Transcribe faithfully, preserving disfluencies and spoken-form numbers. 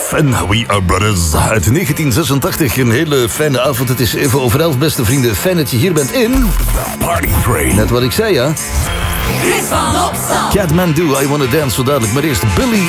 en We Are Brothers uit negentien zesentachtig. Een hele fijne avond. Het is even over elf, beste vrienden. Fijn dat je hier bent in... Party Train. Net wat ik zei, ja. Chris van Opstal. Catman Do, I Wanna Dance, zo dadelijk. Maar eerst Billy